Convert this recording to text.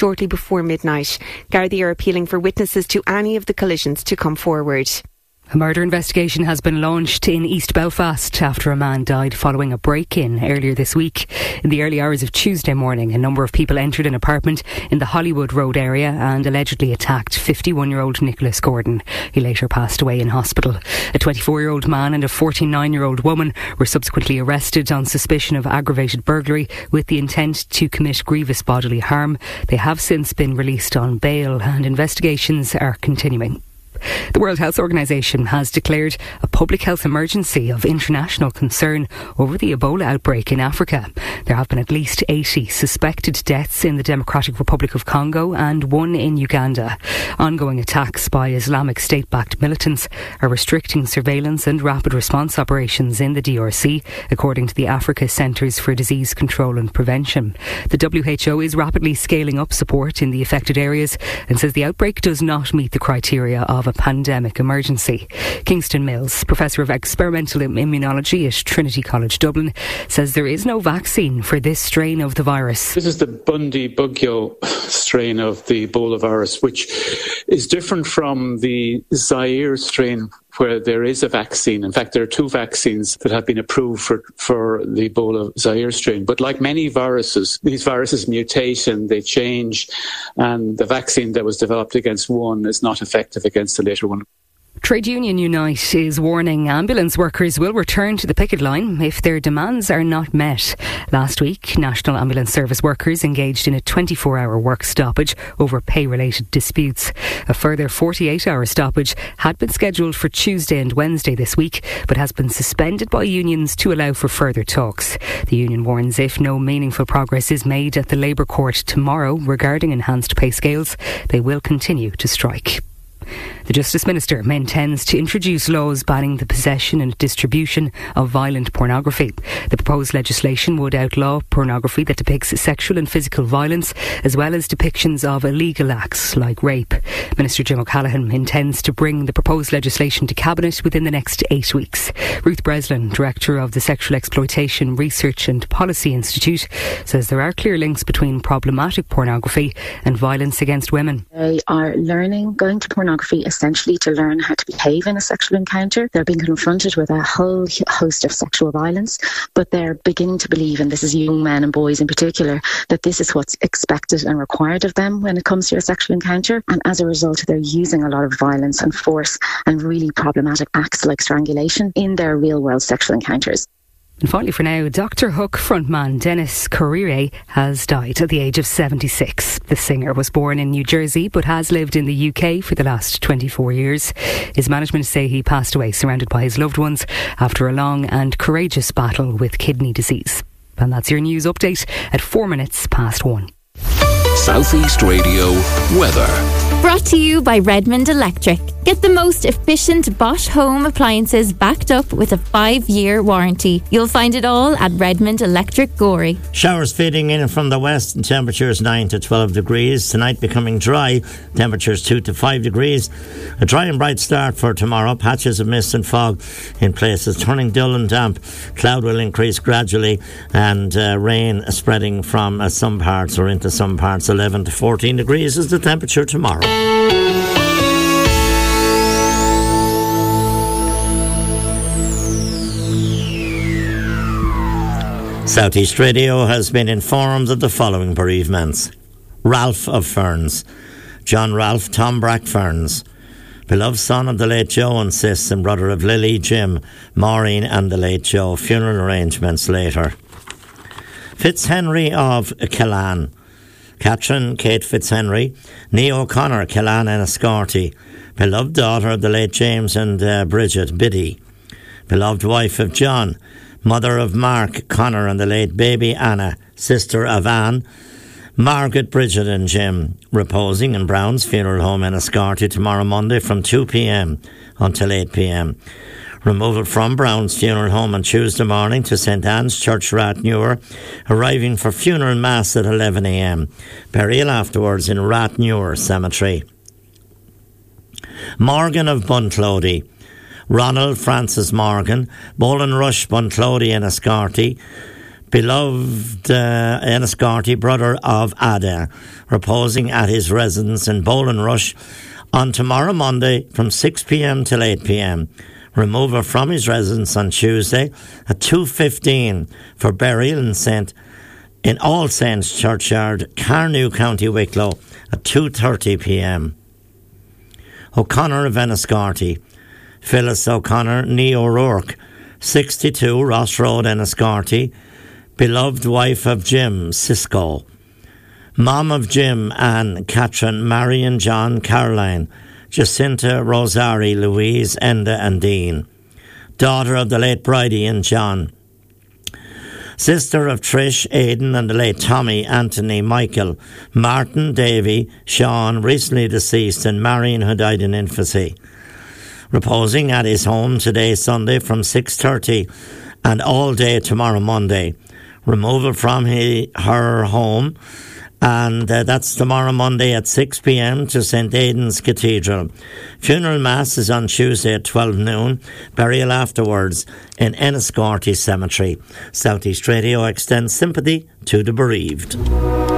shortly before midnight. Gardaí are appealing for witnesses to any of the collisions to come forward. A murder investigation has been launched in East Belfast after a man died following a break-in earlier this week. In the early hours of Tuesday morning, a number of people entered an apartment in the Hollywood Road area and allegedly attacked 51-year-old Nicholas Gordon. He later passed away in hospital. A 24-year-old man and a 49-year-old woman were subsequently arrested on suspicion of aggravated burglary with the intent to commit grievous bodily harm. They have since been released on bail and investigations are continuing. The World Health Organization has declared a public health emergency of international concern over the Ebola outbreak in Africa. There have been at least 80 suspected deaths in the Democratic Republic of Congo and one in Uganda. Ongoing attacks by Islamic State-backed militants are restricting surveillance and rapid response operations in the DRC, according to the Africa Centres for Disease Control and Prevention. The WHO is rapidly scaling up support in the affected areas and says the outbreak does not meet the criteria of a pandemic emergency. Kingston Mills, Professor of Experimental Immunology at Trinity College Dublin, says there is no vaccine for this strain of the virus. This is the Bundibugyo strain of the Ebola virus, which is different from the Zaire strain where there is a vaccine. In fact, there are two vaccines that have been approved for the Ebola Zaire strain. But like many viruses, these viruses mutate and they change, and the vaccine that was developed against one is not effective against the later one. Trade Union Unite is warning ambulance workers will return to the picket line if their demands are not met. Last week, National Ambulance Service workers engaged in a 24-hour work stoppage over pay-related disputes. A further 48-hour stoppage had been scheduled for Tuesday and Wednesday this week, but has been suspended by unions to allow for further talks. The union warns if no meaningful progress is made at the Labour Court tomorrow regarding enhanced pay scales, they will continue to strike. The Justice Minister intends to introduce laws banning the possession and distribution of violent pornography. The proposed legislation would outlaw pornography that depicts sexual and physical violence, as well as depictions of illegal acts like rape. Minister Jim O'Callaghan intends to bring the proposed legislation to Cabinet within the next 8 weeks. Ruth Breslin, Director of the Sexual Exploitation Research and Policy Institute, says there are clear links between problematic pornography and violence against women. They are going to pornography essentially to learn how to behave in a sexual encounter. They're being confronted with a whole host of sexual violence, but they're beginning to believe, and this is young men and boys in particular, that this is what's expected and required of them when it comes to a sexual encounter. And as a result, they're using a lot of violence and force and really problematic acts like strangulation in their real-world sexual encounters. And finally for now, Dr. Hook frontman Dennis Corriere has died at the age of 76. The singer was born in New Jersey but has lived in the UK for the last 24 years. His management say he passed away surrounded by his loved ones after a long and courageous battle with kidney disease. And that's your news update at 1:04. South East Radio weather. Brought to you by Redmond Electric. Get the most efficient Bosch home appliances backed up with a 5-year warranty. You'll find it all at Redmond Electric Gorey. Showers fading in from the west and temperatures 9 to 12 degrees. Tonight becoming dry, temperatures 2 to 5 degrees. A dry and bright start for tomorrow. Patches of mist and fog in places, turning dull and damp. Cloud will increase gradually and rain spreading from some parts or into some parts. 11 to 14 degrees is the temperature tomorrow. South East Radio has been informed of the following bereavements. Ralph of Ferns, John Ralph Tom Brack Ferns, beloved son of the late Joe and Sis and brother of Lily, Jim, Maureen and the late Joe. Funeral arrangements later. Fitzhenry of Killaan, Catherine Kate Fitzhenry, Neo O'Connor, Killaan Enniscorthy, beloved daughter of the late James and Bridget Biddy, beloved wife of John, mother of Mark Connor and the late baby Anna, sister of Anne, Margaret, Bridget and Jim, reposing in Brown's Funeral Home in Enniscorthy tomorrow Monday from 2 p.m. until 8 p.m. Removal from Brown's Funeral Home on Tuesday morning to St Anne's Church, Rathnewer, arriving for funeral mass at 11 a.m. Burial afterwards in Rathnewer Cemetery. Morgan of Bunclody, Ronald Francis Morgan, Bolan Rush Bunclody in Enniscorthy, beloved Enniscorthy, brother of Ada, reposing at his residence in Bolinrush on tomorrow Monday from 6 p.m. till 8 p.m. Removal from his residence on Tuesday at 2:15 for burial in All Saints Churchyard, Carnew, County Wicklow at 2:30 p.m. O'Connor of Enniscorthy, Phyllis O'Connor, Nee O'Rourke, 62 Ross Road, Enniscorthy, beloved wife of Jim Cisco, mom of Jim, Anne, Catherine, Marion, John, Caroline, Jacinta, Rosari, Louise, Enda and Dean, daughter of the late Bridie and John, sister of Trish, Aidan and the late Tommy, Anthony, Michael, Martin, Davy, Sean, recently deceased, and Marion, who died in infancy. Reposing at his home today, Sunday, from 6:30 and all day tomorrow, Monday. Removal from her home, and that's tomorrow, Monday, at 6 p.m. to St. Aidan's Cathedral. Funeral Mass is on Tuesday at 12 noon. Burial afterwards in Enniscorthy Cemetery. South East Radio extends sympathy to the bereaved.